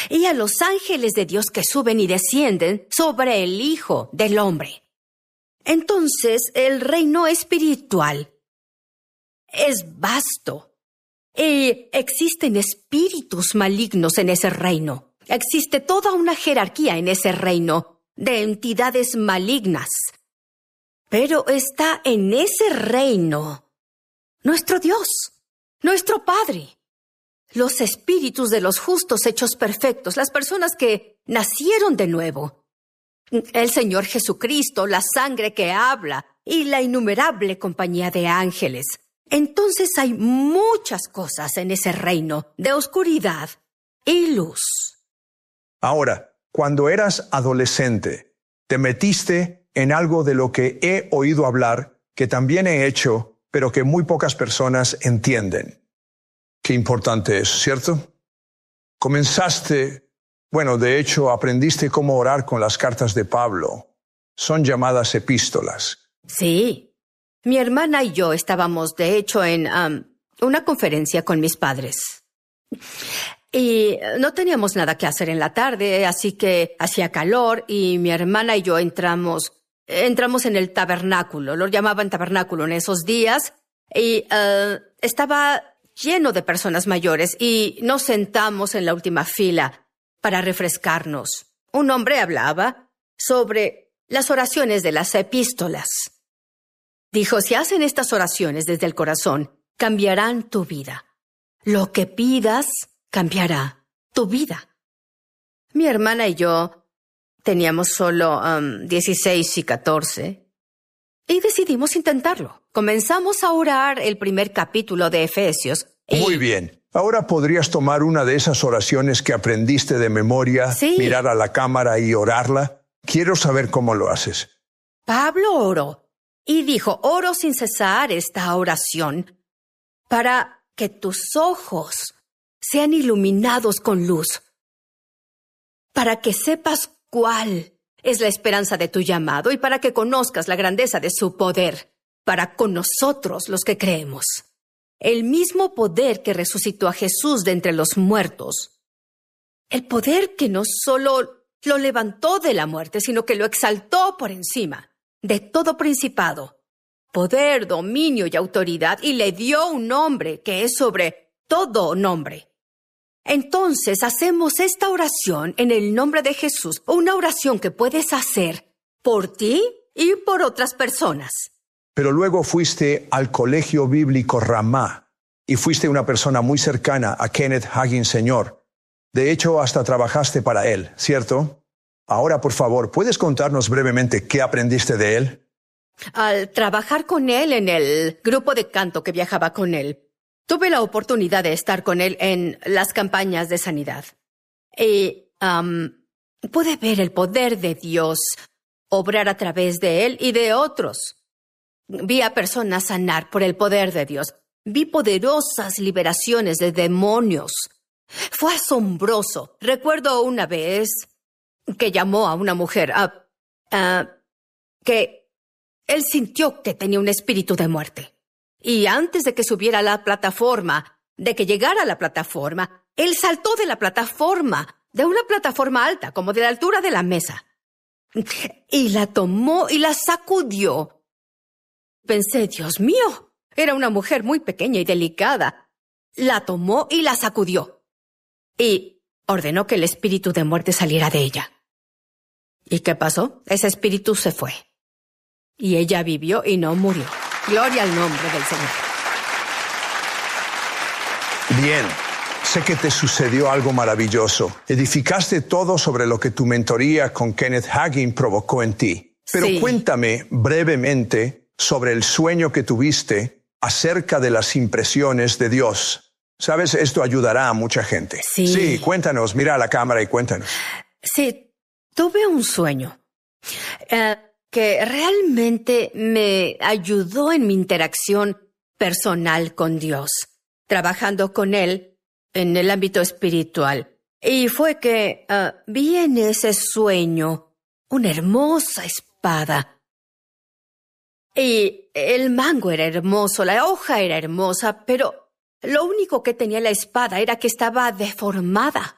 y a los ángeles de Dios que suben y descienden sobre el Hijo del Hombre. Entonces, el reino espiritual es vasto y existen espíritus malignos en ese reino. Existe toda una jerarquía en ese reino de entidades malignas. Pero está en ese reino nuestro Dios, nuestro Padre, los espíritus de los justos hechos perfectos, las personas que nacieron de nuevo, el Señor Jesucristo, la sangre que habla y la innumerable compañía de ángeles. Entonces hay muchas cosas en ese reino de oscuridad y luz. Ahora, cuando eras adolescente, te metiste en algo de lo que he oído hablar, que también he hecho, pero que muy pocas personas entienden. Qué importante es, ¿cierto? De hecho, aprendiste cómo orar con las cartas de Pablo. Son llamadas epístolas. Sí. Mi hermana y yo estábamos, de hecho, en una conferencia con mis padres. Y no teníamos nada que hacer en la tarde, así que hacía calor y mi hermana y yo entramos en el tabernáculo. Lo llamaban tabernáculo en esos días. Y estaba lleno de personas mayores y nos sentamos en la última fila para refrescarnos. Un hombre hablaba sobre las oraciones de las epístolas. Dijo, si hacen estas oraciones desde el corazón, cambiarán tu vida. Lo que pidas cambiará tu vida. Mi hermana y yo teníamos solo 16 y 14 y decidimos intentarlo. Comenzamos a orar el primer capítulo de Efesios. Muy bien. Ahora podrías tomar una de esas oraciones que aprendiste de memoria, sí, mirar a la cámara y orarla. Quiero saber cómo lo haces. Pablo oró y dijo, oro sin cesar esta oración para que tus ojos sean iluminados con luz, para que sepas cuál es la esperanza de tu llamado y para que conozcas la grandeza de su poder, para con nosotros los que creemos. El mismo poder que resucitó a Jesús de entre los muertos, el poder que no solo lo levantó de la muerte, sino que lo exaltó por encima de todo principado, poder, dominio y autoridad, y le dio un nombre que es sobre todo nombre. Entonces hacemos esta oración en el nombre de Jesús, una oración que puedes hacer por ti y por otras personas. Pero luego fuiste al colegio bíblico Ramá y fuiste una persona muy cercana a Kenneth Hagin, Sr. De hecho, hasta trabajaste para él, ¿cierto? Ahora, por favor, ¿puedes contarnos brevemente qué aprendiste de él? Al trabajar con él en el grupo de canto que viajaba con él, tuve la oportunidad de estar con él en las campañas de sanidad. Y pude ver el poder de Dios obrar a través de él y de otros. Vi a personas sanar por el poder de Dios. Vi poderosas liberaciones de demonios. Fue asombroso. Recuerdo una vez que llamó a una mujer que él sintió que tenía un espíritu de muerte. Y antes de que subiera a la plataforma, de que llegara a la plataforma, él saltó de la plataforma, de una plataforma alta, como de la altura de la mesa. Y la tomó y la sacudió. Pensé, Dios mío, era una mujer muy pequeña y delicada. La tomó y la sacudió. Y ordenó que el espíritu de muerte saliera de ella. ¿Y qué pasó? Ese espíritu se fue. Y ella vivió y no murió. Gloria al nombre del Señor. Bien, sé que te sucedió algo maravilloso. Edificaste todo sobre lo que tu mentoría con Kenneth Hagin provocó en ti. Pero sí, cuéntame brevemente sobre el sueño que tuviste acerca de las impresiones de Dios. ¿Sabes? Esto ayudará a mucha gente. Sí, cuéntanos, mira a la cámara y cuéntanos. Sí, tuve un sueño que realmente me ayudó en mi interacción personal con Dios, trabajando con Él en el ámbito espiritual. Y fue que vi en ese sueño una hermosa espada. Y el mango era hermoso, la hoja era hermosa, pero lo único que tenía la espada era que estaba deformada.